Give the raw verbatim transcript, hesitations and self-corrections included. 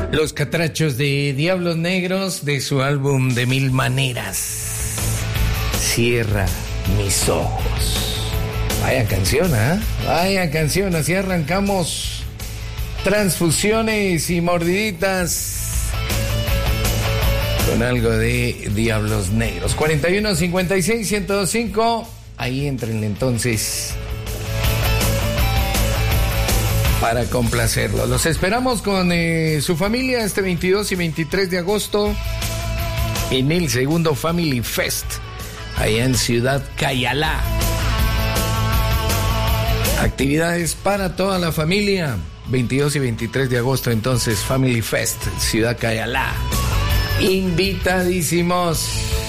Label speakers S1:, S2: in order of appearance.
S1: Los Catrachos de Diablos Negros, de su álbum De Mil Maneras. Cierra mis ojos. Vaya canción, ¿eh? Vaya canción, así arrancamos. Transfusiones y mordiditas con algo de Diablos Negros. cuarenta y uno cincuenta y seis ciento cinco. Ahí entrenle entonces para complacerlo. Los esperamos con eh, su familia este veintidós y veintitrés de agosto en el segundo Family Fest, allá en Ciudad Cayalá. Actividades para toda la familia. veintidós y veintitrés de agosto, entonces, Family Fest, Ciudad Cayalá. Invitadísimos.